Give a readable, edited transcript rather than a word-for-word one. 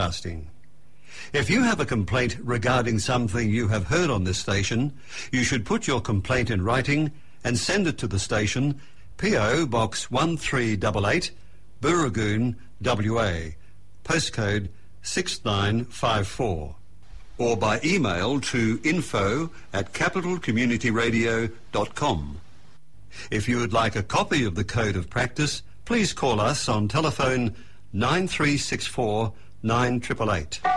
Broadcasting. If you have a complaint regarding something you have heard on this station, you should put your complaint in writing and send it to the station, PO Box 1388, Booragoon, WA, postcode 6954, or by email to info@capitalcommunityradio.com. If you would like a copy of the Code of Practice, please call us on telephone 9364 9888.